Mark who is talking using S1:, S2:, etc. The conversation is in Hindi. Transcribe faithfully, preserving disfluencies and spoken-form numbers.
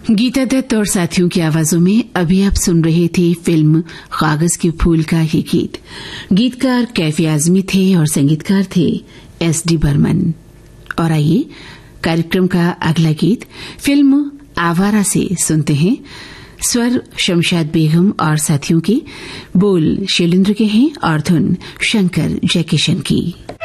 S1: गीता दत्त और साथियों की आवाजों में अभी आप सुन रहे थे फिल्म कागज के फूल का ये गीत। गीतकार कैफी आजमी थे और संगीतकार थे एस डी बर्मन। और आइए कार्यक्रम का अगला गीत फिल्म आवारा से सुनते हैं। स्वर शमशाद बेगम और साथियों के, बोल शैलेंद्र के हैं और धुन शंकर जयकिशन की।